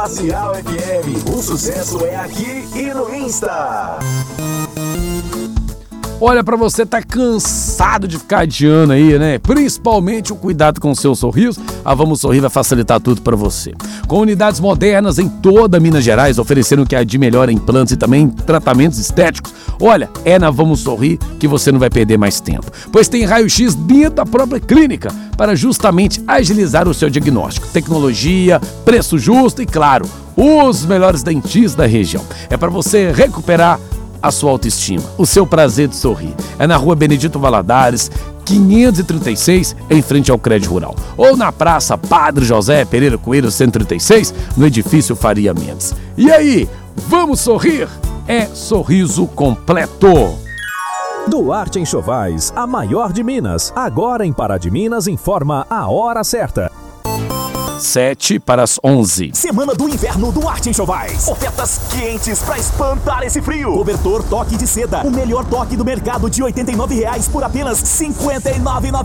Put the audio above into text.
Glacial FM. O sucesso é aqui e no Insta. Olha, pra você tá cansado de ficar adiando aí, né? Principalmente o cuidado com o seu sorriso, a Vamos Sorrir vai facilitar tudo pra você. Com unidades modernas em toda Minas Gerais, oferecendo o que há de melhor em implantes e também tratamentos estéticos. Olha, é na Vamos Sorrir que você não vai perder mais tempo, pois tem raio-x dentro da própria clínica para justamente agilizar o seu diagnóstico. Tecnologia, preço justo e, claro, os melhores dentistas da região. É para você recuperar a sua autoestima, o seu prazer de sorrir. É na Rua Benedito Valadares, 536, em frente ao Crédito Rural. Ou na Praça Padre José Pereira Coelho, 136, no edifício Faria Mendes. E aí, vamos sorrir? É sorriso completo. Duarte Enxovais, a maior de Minas. Agora em Pará de Minas informa a hora certa. 7:11. Semana do Inverno Duarte Enxovais. Ofertas quentes pra espantar esse frio. Cobertor toque de seda, o melhor toque do mercado de R$ 89 por apenas R$ 59,90.